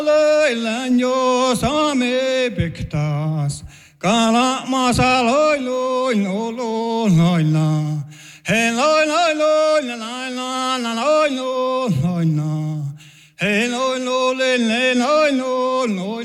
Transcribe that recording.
Löilän jo saame pektas. Kala masa loi loi no loi la. He loi loi loi la la la loi loi la. He loi loi le loi loi loi.